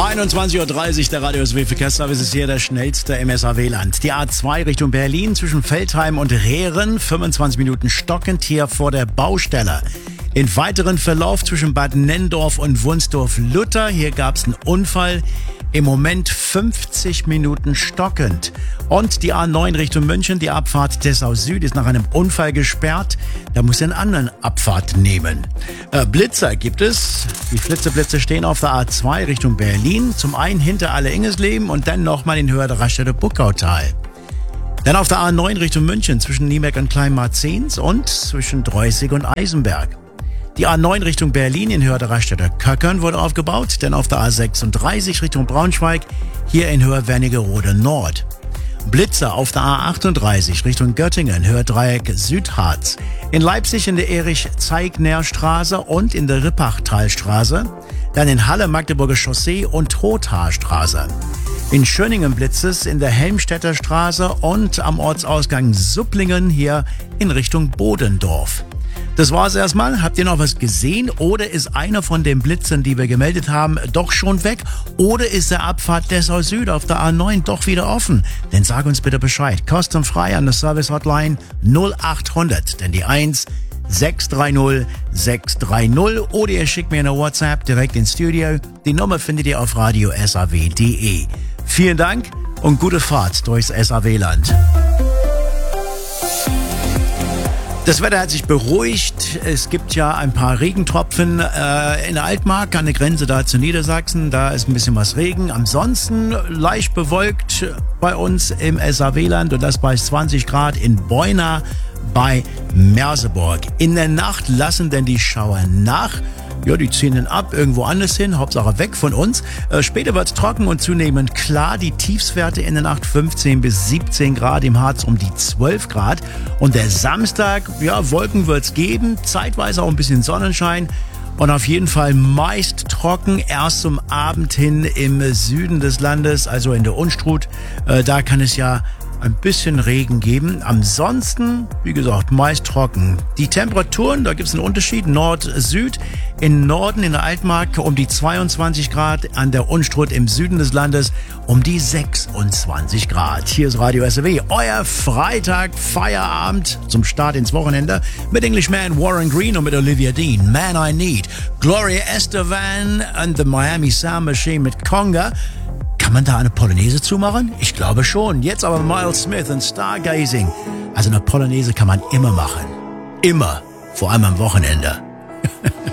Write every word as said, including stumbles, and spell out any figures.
einundzwanzig Uhr dreißig, der Radio S W Verkehrsservice ist hier der schnellste im S A W-Land. Die A zwei Richtung Berlin zwischen Veltheim und Rehren, fünfundzwanzig Minuten stockend hier vor der Baustelle. In weiteren Verlauf zwischen Bad Nenndorf und Wunsdorf-Luther, hier gab es einen Unfall. Im Moment fünfzig Minuten stockend. Und die A neun Richtung München, die Abfahrt Dessau Süd ist nach einem Unfall gesperrt. Da muss einen anderen Abfahrt nehmen. Äh, Blitzer gibt es. Die Flitzeblitze stehen auf der A zwei Richtung Berlin. Zum einen hinter Alle-Ingesleben und dann nochmal in Höhe der Raststätte Buckautal. Dann auf der A neun Richtung München zwischen Niemeck und Kleinmarzens und zwischen Dreußig und Eisenberg. Die A neun Richtung Berlin in Höhe der Raststätte Köckern wurde aufgebaut, denn auf der A sechsunddreißig Richtung Braunschweig, hier in Höhe Wernigerode Nord. Blitzer auf der A achtunddreißig Richtung Göttingen, Höhe Dreieck Südharz. In Leipzig in der Erich-Zeigner-Straße und in der Rippachtalstraße. Dann in Halle Magdeburger Chaussee und Trothaarstraße. In Schöningen Blitzes in der Helmstädter Straße und am Ortsausgang Supplingen hier in Richtung Bodendorf. Das war's erstmal. Habt ihr noch was gesehen? Oder ist einer von den Blitzen, die wir gemeldet haben, doch schon weg? Oder ist der Abfahrt Dessau Süd auf der A neun doch wieder offen? Dann sag uns bitte Bescheid. Kostenfrei an der Service Hotline null achthundert, denn die eins sechs drei null sechs drei null. Oder ihr schickt mir eine WhatsApp direkt ins Studio. Die Nummer findet ihr auf radio S A W punkt de. Vielen Dank und gute Fahrt durchs S A W-Land. Das Wetter hat sich beruhigt. Es gibt ja ein paar Regentropfen äh, in der Altmark an der Grenze da zu Niedersachsen. Da ist ein bisschen was Regen. Ansonsten leicht bewölkt bei uns im S A W-Land und das bei zwanzig Grad in Beuna bei Merseburg. In der Nacht lassen denn die Schauer nach. Ja, die ziehen dann ab, irgendwo anders hin, Hauptsache weg von uns. Äh, später wird's trocken und zunehmend klar. Die Tiefswerte in der Nacht fünfzehn bis siebzehn Grad, im Harz um die zwölf Grad. Und der Samstag, ja, Wolken wird's geben, zeitweise auch ein bisschen Sonnenschein. Und auf jeden Fall meist trocken, erst zum Abend hin im Süden des Landes, also in der Unstrut. Äh, da kann es ja ein bisschen Regen geben. Ansonsten, wie gesagt, meist trocken. Die Temperaturen, da gibt es einen Unterschied. Nord-Süd. Im Norden in der Altmark um die zweiundzwanzig Grad. An der Unstrut im Süden des Landes um die sechsundzwanzig Grad. Hier ist Radio S A W. Euer Freitag Feierabend zum Start ins Wochenende mit Englishman Warren Green und mit Olivia Dean. Man I Need. Gloria Estefan and the Miami Sound Machine mit Conga. Kann man da eine Polonaise zumachen? Ich glaube schon. Jetzt aber Miles Smith und Stargazing. Also eine Polonaise kann man immer machen. Immer. Vor allem am Wochenende.